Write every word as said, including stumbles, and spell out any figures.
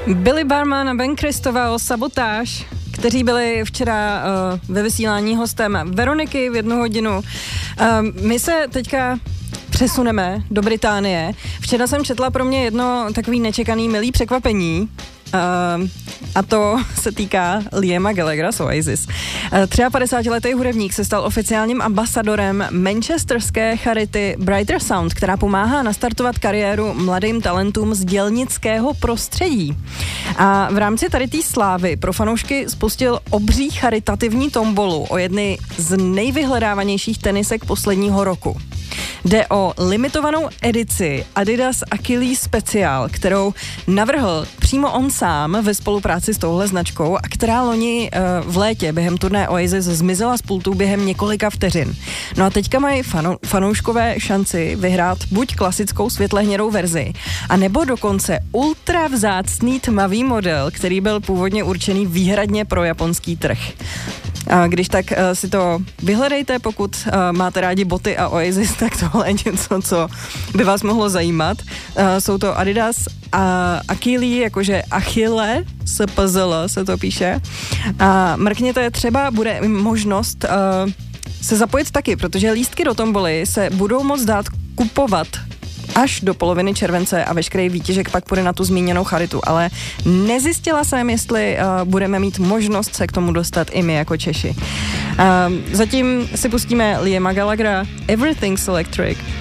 Billy Barman a Ben Christoval, Sabotáž, kteří byli včera uh, ve vysílání hostem Veroniky v jednu hodinu. Uh, my se teďka přesuneme do Británie. Včera jsem četla pro mě jedno takový nečekaný milý překvapení. Uh, a to se týká Liama Gallaghera z Oasis. Uh, padesátletý hudebník se stal oficiálním ambasadorem manchesterské charity Brighter Sound, která pomáhá nastartovat kariéru mladým talentům z dělnického prostředí. A v rámci tady té slávy pro fanoušky spustil obří charitativní tombolu o jedny z nejvyhledávanějších tenisek posledního roku. Jde o limitovanou edici Adidas Achilles Special, kterou navrhl přímo on sám ve spolupráci s touhle značkou a která loni uh, v létě během turné Oasis zmizela z pultu během několika vteřin. No a teďka mají fanou, fanouškové šanci vyhrát buď klasickou světlehnědou verzi, anebo dokonce ultra vzácný tmavý model, který byl původně určený výhradně pro japonský trh. A když tak uh, si to vyhledejte, pokud uh, máte rádi boty a Oasis, tak tohle je něco, co by vás mohlo zajímat. Uh, jsou to Adidas a Achilles, jakože Achille, s P Z L se to píše. A mrkněte, třeba bude možnost uh, se zapojit taky, protože lístky do tomboly se budou moct dát kupovat až do poloviny července a veškerý výtěžek pak půjde na tu zmíněnou charitu, ale nezjistila jsem, jestli uh, budeme mít možnost se k tomu dostat i my jako Češi. Uh, zatím si pustíme Liama Gallaghera, Everything's Electric.